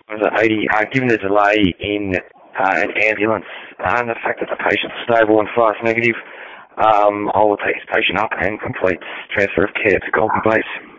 Was it 80? Given the delay in an ambulance and the fact that the patient's stable and fast negative, I will take this patient up and complete transfer of care to Golden Base.